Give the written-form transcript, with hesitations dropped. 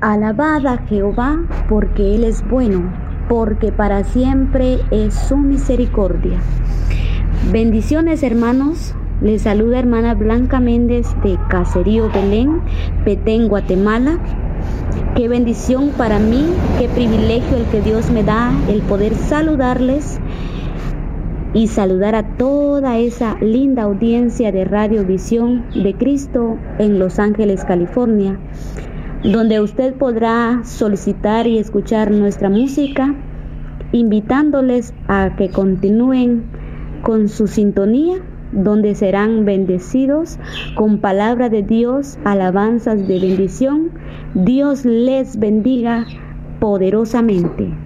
Alabad a Jehová, porque Él es bueno, porque para siempre es su misericordia. Bendiciones, hermanos. Les saluda hermana Blanca Méndez de Caserío Belén, Petén, Guatemala. Qué bendición para mí, qué privilegio el que Dios me da, el poder saludarles y saludar a toda esa linda audiencia de Radio Visión de Cristo en Los Ángeles, California, donde usted podrá solicitar y escuchar nuestra música, invitándoles a que continúen con su sintonía, donde serán bendecidos con palabra de Dios, alabanzas de bendición. Dios les bendiga poderosamente.